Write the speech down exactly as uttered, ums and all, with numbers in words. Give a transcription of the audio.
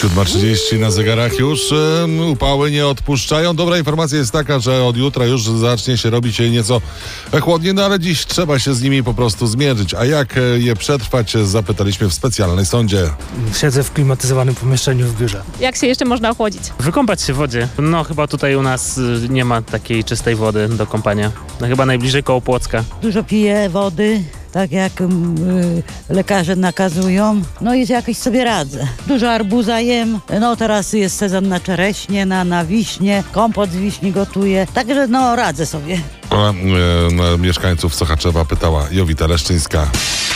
siódma trzydzieści na zegarach już. Um, upały nie odpuszczają. Dobra informacja jest taka, że od jutra już zacznie się robić nieco chłodniej, no ale dziś trzeba się z nimi po prostu zmierzyć. A jak je przetrwać, zapytaliśmy w specjalnej sądzie. Siedzę w klimatyzowanym pomieszczeniu w biurze. Jak się jeszcze można ochłodzić? Wykąpać się w wodzie. No chyba tutaj u nas y, nie ma takiej czystej wody do kąpania. No chyba najbliżej koło Płocka. Dużo piję wody, tak jak y, lekarze nakazują, no i jakoś sobie radzę. Dużo arbuza jem, no teraz jest sezon na czereśnie, na, na wiśnie, kompot z wiśni gotuję, także no radzę sobie. A, e, mieszkańców Sochaczewa pytała Jowita Leszczyńska.